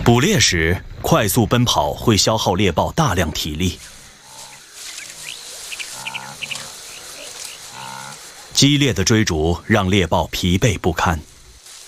捕猎时，快速奔跑会消耗猎豹大量体力。激烈的追逐让猎豹疲惫不堪。